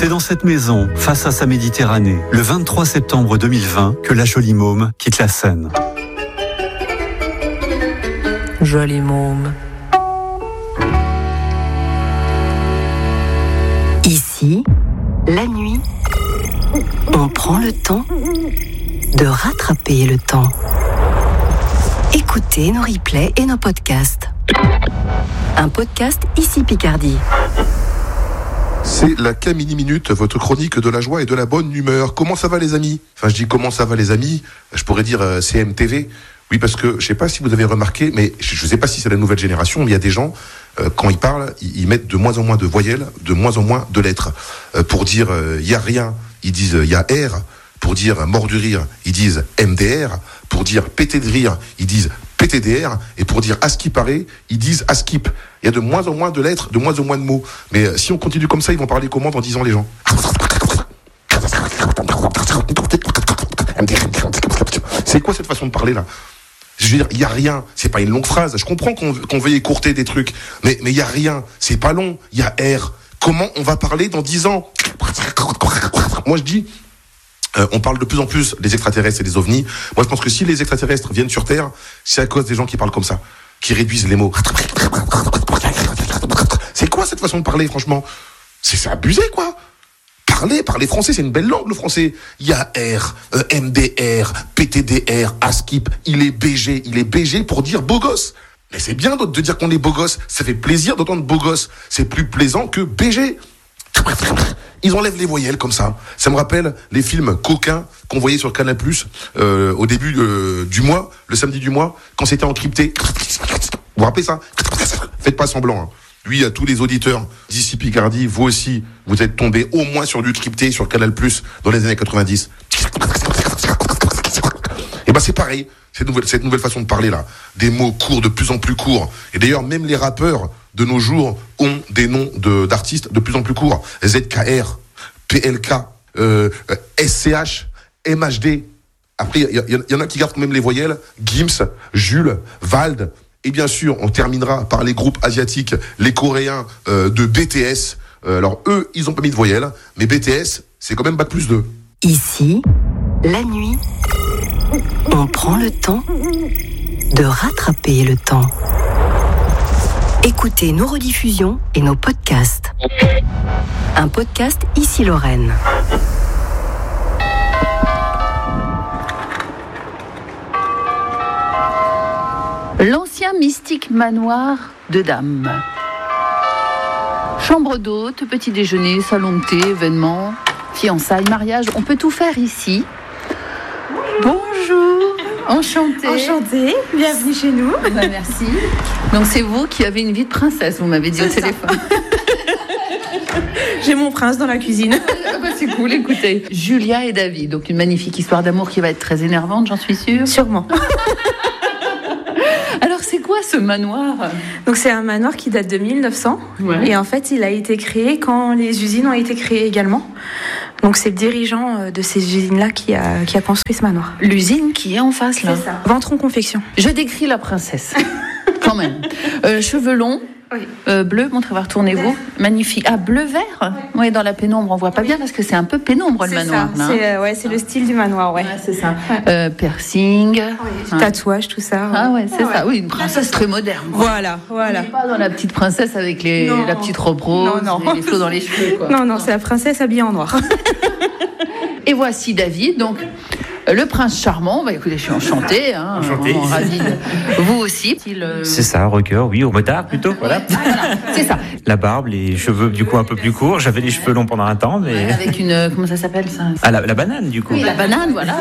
C'est dans cette maison, face à sa Méditerranée, le 23 septembre 2020, que la jolie môme quitte la scène. Jolie môme. Ici, la nuit, on prend le temps de rattraper le temps. Écoutez nos replays et nos podcasts. Un podcast Ici Picardie. C'est la Camini Minute, votre chronique de la joie et de la bonne humeur. Comment ça va les amis ? Enfin, je dis comment ça va les amis, je pourrais dire CMTV. Oui, parce que je sais pas si vous avez remarqué, mais je sais pas si c'est la nouvelle génération, mais il y a des gens, quand ils parlent, ils mettent de moins en moins de voyelles, de moins en moins de lettres. Pour dire il y a rien, ils disent il y a R. Pour dire mort du rire, ils disent MDR. Pour dire pété de rire, ils disent PTDR. Et pour dire à ce qui paraît, ils disent à skip. Il y a de moins en moins de lettres, de moins en moins de mots. Mais si on continue comme ça, ils vont parler comment en disant les gens ? C'est quoi cette façon de parler là ? Je veux dire, il y a rien, c'est pas une longue phrase. Je comprends qu'on veuille écourter des trucs, mais il y a rien, c'est pas long. Il y a R. Comment on va parler dans 10 ans ? Moi je dis, on parle de plus en plus des extraterrestres et des ovnis. Moi je pense que si les extraterrestres viennent sur Terre, c'est à cause des gens qui parlent comme ça, qui réduisent les mots. C'est quoi cette façon de parler, franchement ? C'est abusé, quoi. Parler français, c'est une belle langue, le français. Il y a R, MDR, PTDR, ASKIP, il est BG pour dire beau gosse. Mais c'est bien de dire qu'on est beau gosse, ça fait plaisir d'entendre beau gosse. C'est plus plaisant que BG. Ils enlèvent les voyelles comme ça. Ça me rappelle les films coquins qu'on voyait sur Canal+, au début du mois, le samedi du mois, quand c'était encrypté. Vous vous rappelez ça ? Faites pas semblant, hein. Lui, à tous les auditeurs d'ici Picardie, vous aussi, vous êtes tombés au moins sur du crypté sur Canal+, dans les années 90. Et ben c'est pareil, cette nouvelle façon de parler là. Des mots courts, de plus en plus courts. Et d'ailleurs, même les rappeurs de nos jours ont des noms d'artistes de plus en plus courts. ZKR, PLK, SCH, MHD. Après, il y en a qui gardent quand même les voyelles. Gims, Jules, Vald. Et bien sûr, on terminera par les groupes asiatiques, les Coréens de BTS. Alors eux, ils ont pas mis de voyelles, mais BTS, c'est quand même Bac+2. Ici, la nuit, on prend le temps de rattraper le temps. Écoutez nos rediffusions et nos podcasts. Un podcast Ici Lorraine. L'ancien mystique manoir de dames. Chambre d'hôte, petit déjeuner, salon de thé, événements, fiançailles, mariage, on peut tout faire ici. Bonjour, enchantée. Enchantée, bienvenue chez nous. Bah, merci. Donc c'est vous qui avez une vie de princesse, vous m'avez dit au téléphone. J'ai mon prince dans la cuisine. Ah bah c'est cool, écoutez. Julia et David, donc une magnifique histoire d'amour qui va être très énervante, j'en suis sûre. Sûrement. Alors c'est quoi ce manoir ? Donc c'est un manoir qui date de 1900. Ouais. Et en fait il a été créé quand les usines ont été créées également. Donc c'est le dirigeant de ces usines-là qui a construit ce manoir. L'usine qui est en face là. C'est ça. Ventron Confection. Je décris la princesse, quand même. Cheveux longs. Oui. Bleu, montrez voir, tournez-vous. Magnifique. Ah, bleu-vert ? Oui, dans la pénombre, on voit pas bien parce que c'est un peu pénombre le manoir. Là. C'est le style du manoir, ouais. C'est ça. Piercing. Oui, tatouage, tout ça. Ah ouais, c'est ça. Oui, une princesse très moderne. Voilà. On n'est pas dans la petite princesse avec la petite robe rose et les flots dans les cheveux, quoi. Non, c'est la princesse habillée en noir. Et voici David, donc... Le prince charmant, bah écoutez, je suis enchantée. Enchantée. Ravie. Vous aussi. C'est ça, rocker, oui, au motard plutôt, voilà. C'est ça. La barbe, les cheveux du coup un peu plus courts. J'avais les cheveux longs pendant un temps, mais... Avec une... Comment ça s'appelle ça ? Ah, la banane du coup. Oui, la banane, voilà.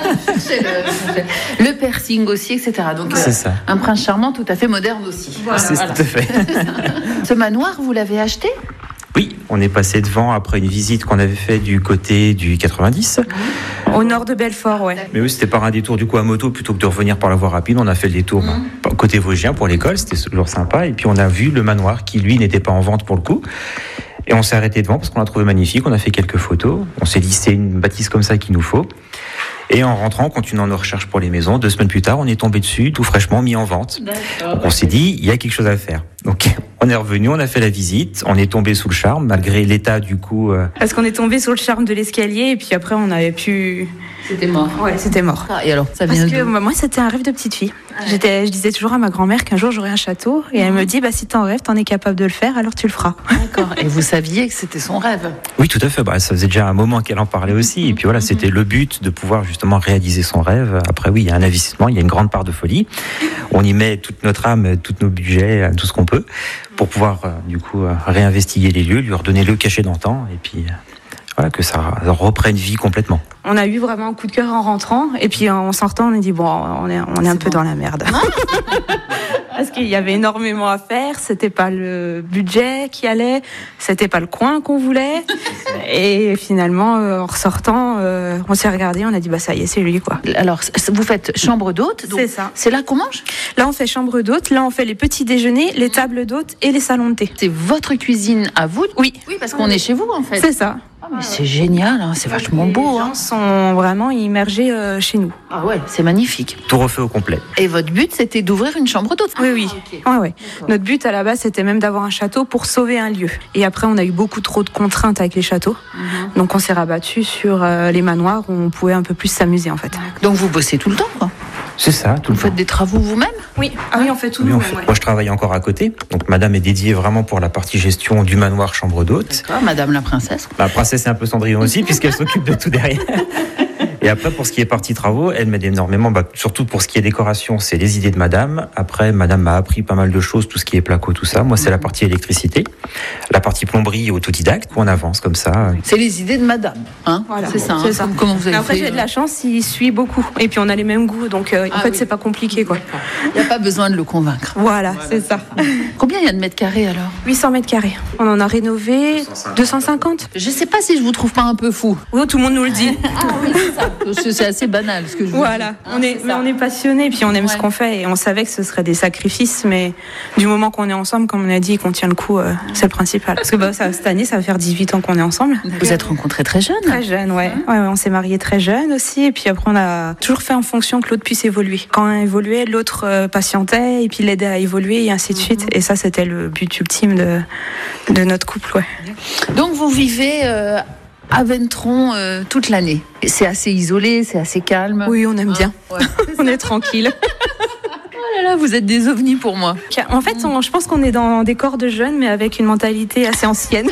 Le piercing aussi, etc. Donc, c'est ça. Un prince charmant tout à fait moderne aussi. Voilà, c'est tout à fait. Ce manoir, vous l'avez acheté ? Oui, on est passé devant après une visite qu'on avait fait du côté du 90. Au nord de Belfort, ouais. Mais oui, c'était par un détour du coup à moto plutôt que de revenir par la voie rapide. On a fait le détour côté Vosgien pour l'école, c'était toujours sympa. Et puis on a vu le manoir qui lui n'était pas en vente pour le coup. Et on s'est arrêté devant parce qu'on l'a trouvé magnifique. On a fait quelques photos. On s'est dit c'est une bâtisse comme ça qu'il nous faut. Et en rentrant, continuant nos recherches pour les maisons, 2 semaines plus tard, on est tombé dessus, tout fraîchement mis en vente. D'accord. Donc on s'est dit, il y a quelque chose à faire. Donc On est revenu, on a fait la visite, on est tombé sous le charme, malgré l'état du coup. Parce qu'on est tombé sous le charme de l'escalier et puis après on avait pu... C'était mort. Ouais, c'était mort. Et alors, ça vient Parce que d'où? moi, c'était un rêve de petite fille. Je disais toujours à ma grand-mère qu'un jour j'aurais un château et elle me dit si t'en rêves, t'en es capable de le faire, alors tu le feras. D'accord. Et vous saviez que c'était son rêve? Oui, tout à fait. Ça faisait déjà un moment qu'elle en parlait aussi. Et puis voilà, c'était le but de pouvoir justement réaliser son rêve. Après, oui, il y a un investissement, il y a une grande part de folie. On y met toute notre âme, tous nos budgets, tout ce qu'on peut pour pouvoir du coup réinvestiguer les lieux, lui redonner le cachet d'antan et puis voilà, que ça reprenne vie complètement. On a eu vraiment un coup de cœur en rentrant et puis en sortant, on a dit on est un peu dans la merde. Parce qu'il y avait énormément à faire, c'était pas le budget qui allait, c'était pas le coin qu'on voulait. Et finalement, en ressortant, on s'est regardé, on a dit ça y est, c'est lui quoi. Alors, vous faites chambre d'hôte, donc c'est ça. C'est là qu'on mange? Là, on fait chambre d'hôte, là, on fait les petits déjeuners, les tables d'hôte et les salons de thé. C'est votre cuisine à vous? Oui. Oui, parce qu'on est chez vous en fait. C'est ça. Mais c'est génial, c'est vachement beau. Les gens sont vraiment immergés chez nous. Ah ouais, c'est magnifique. Tout refait au complet. Et votre but, c'était d'ouvrir une chambre d'hôte? Oui. Ouais. Notre but à la base, c'était même d'avoir un château pour sauver un lieu. Et après, on a eu beaucoup trop de contraintes avec les châteaux. Donc, on s'est rabattu sur les manoirs où on pouvait un peu plus s'amuser en fait. Donc, vous bossez tout le temps quoi? C'est ça, tout le temps. Vous faites des travaux vous-même? Oui. Ah oui, on fait tout Oui, nous-mêmes. Moi, je travaille encore à côté. Donc, madame est dédiée vraiment pour la partie gestion du manoir chambre d'hôte. D'accord, madame la princesse. La princesse est un peu Cendrillon aussi, puisqu'elle s'occupe de tout derrière. Et après, pour ce qui est partie travaux, elle m'aide énormément. Surtout pour ce qui est décoration, c'est les idées de madame. Après, madame m'a appris pas mal de choses, tout ce qui est placo, tout ça. Moi, c'est la partie électricité. La partie plomberie autodidacte. On avance comme ça. C'est les idées de madame, hein? Voilà. C'est ça. C'est ça. Comment vous avez Après, fait? j'ai de la chance, il suit beaucoup. Et puis, on a les mêmes goûts. Donc, en fait, oui. c'est pas compliqué quoi. Il n'y a pas besoin de le convaincre. Voilà, c'est ça. Combien il y a de mètres carrés alors? 800 mètres carrés. On en a rénové 250. Je sais pas si je vous trouve pas un peu fou. Oui, tout le monde nous le dit. Ah oui, c'est ça. Parce que c'est assez banal ce que je vous Voilà, dis. on est passionnés, puis on aime ce Ouais. qu'on fait et on savait que ce serait des sacrifices, mais du moment qu'on est ensemble, comme on a dit, et qu'on tient le coup, c'est le principal. Parce que cette année, ça va faire 18 ans qu'on est ensemble. Vous êtes rencontrés très jeune? Très jeune, ouais. Ouais, on s'est mariés très jeune aussi, et puis après on a toujours fait en fonction que l'autre puisse évoluer. Quand un évoluait, l'autre patientait, et puis l'aidait à évoluer, et ainsi de suite. Et ça, c'était le but ultime de notre couple, ouais. Donc vous vivez à Ventron toute l'année. C'est assez isolé, c'est assez calme. Oui, on aime bien. Ouais. On est tranquille. Oh là là, vous êtes des ovnis pour moi. En fait, je pense qu'on est dans des corps de jeunes, mais avec une mentalité assez ancienne.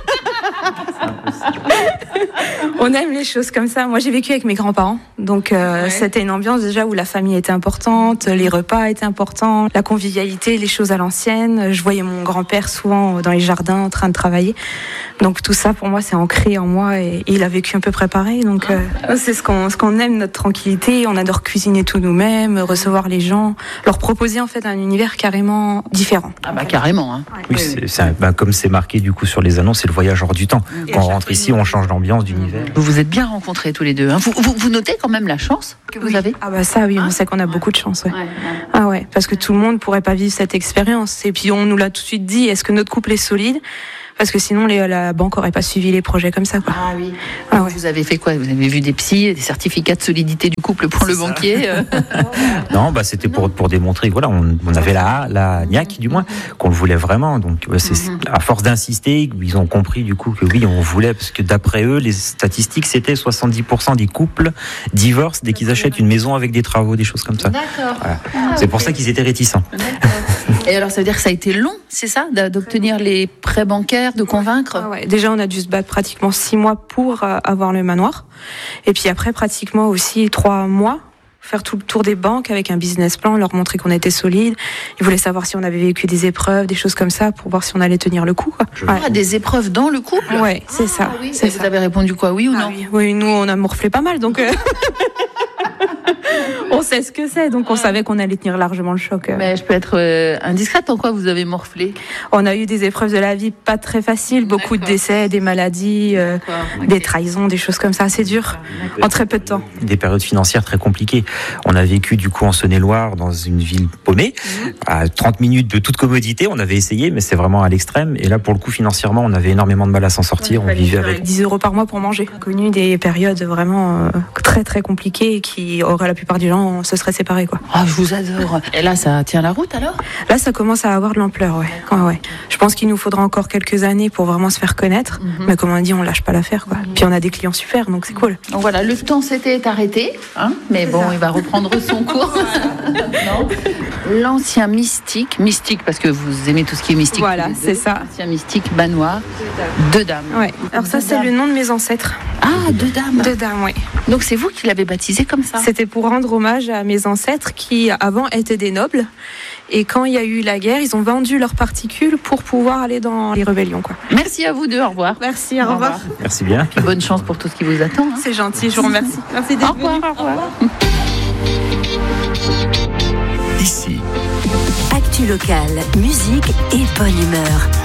On aime les choses comme ça. Moi, j'ai vécu avec mes grands-parents. Donc, c'était une ambiance déjà où la famille était importante, les repas étaient importants, la convivialité, les choses à l'ancienne. Je voyais mon grand-père souvent dans les jardins en train de travailler. Donc, tout ça, pour moi, c'est ancré en moi et il a vécu un peu préparé. Donc, c'est ce qu'on aime, notre tranquillité. On adore cuisiner tout nous-mêmes, recevoir les gens, leur proposer en fait un univers carrément différent. Ah bah carrément. Hein. Oui, comme c'est marqué du coup sur les annonces, c'est le voyage hors du temps. Quand on rentre ici, on change d'ambiance, d'univers. Vous vous êtes bien rencontrés tous les deux. Hein. Vous notez quand même la chance que vous avez? Ah bah ça, oui, on sait qu'on a beaucoup de chance. Ouais. Ouais. Ah ouais, parce que tout le monde pourrait pas vivre cette expérience. Et puis on nous l'a tout de suite dit, est-ce que notre couple est solide? Parce que sinon, la banque aurait pas suivi les projets comme ça, quoi. Ah oui. Ah ouais. Vous avez fait quoi? Vous avez vu des psys, des certificats de solidité du couple pour le banquier? Non, c'était pour démontrer que voilà, on avait la niaque du moins, qu'on le voulait vraiment. Donc c'est à force d'insister, ils ont compris du coup que oui, on voulait, parce que d'après eux, les statistiques, c'était 70% des couples divorcent dès qu'ils achètent une maison avec des travaux, des choses comme ça. D'accord. Voilà. C'est pour ça qu'ils étaient réticents. Et alors, ça veut dire que ça a été long, c'est ça, d'obtenir les prêts bancaires, de convaincre? Ah ouais. Déjà, on a dû se battre pratiquement 6 mois pour avoir le manoir. Et puis après, pratiquement aussi 3 mois, faire tout le tour des banques avec un business plan, leur montrer qu'on était solide. Ils voulaient savoir si on avait vécu des épreuves, des choses comme ça, pour voir si on allait tenir le coup, quoi. Ah, des épreuves dans le couple? Ouais, c'est ça. Oui. C'est Vous avez répondu quoi, oui ou non? Oui, nous, on a morflé pas mal, donc... On sait ce que c'est, donc on savait qu'on allait tenir largement le choc. Mais je peux être indiscrète, en quoi vous avez morflé? On a eu des épreuves de la vie pas très faciles, beaucoup de décès, des maladies, des trahisons, des choses comme ça, assez dur, en très peu de temps. Des périodes financières très compliquées. On a vécu du coup en Saône-et-Loire, dans une ville paumée, à 30 minutes de toute commodité. On avait essayé, mais c'est vraiment à l'extrême. Et là, pour le coup, financièrement, on avait énormément de mal à s'en sortir. On vivait avec 10 € par mois pour manger. On a connu des périodes vraiment très très compliquées qui auraient plupart des gens se seraient séparés, quoi. Ah, je vous adore. Et là, ça tient la route alors ? Là, ça commence à avoir de l'ampleur, ouais. Ouais. Je pense qu'il nous faudra encore quelques années pour vraiment se faire connaître. Mais comme on dit, on lâche pas l'affaire, quoi. Puis on a des clients super, donc c'est cool. Donc voilà, le temps s'était arrêté, hein, mais bon, il va reprendre son cours. Non. L'ancien mystique parce que vous aimez tout ce qui est mystique. Voilà, c'est ça. L'ancien mystique manoir, Deux Dames. Ouais. Alors ça, c'est le nom de mes ancêtres. Ah, Deux Dames. Deux Dames, oui. Donc c'est vous qui l'avez baptisé comme ça ? C'était pour rendre hommage à mes ancêtres qui, avant, étaient des nobles. Et quand il y a eu la guerre, ils ont vendu leurs particules pour pouvoir aller dans les rébellions, quoi. Merci à vous deux, au revoir. Merci, au revoir. Merci bien. Puis bonne chance pour tout ce qui vous attend. Hein. C'est gentil, je vous remercie. Merci d'être venu. Au revoir. Ici. Actu locale, musique et bonne humeur.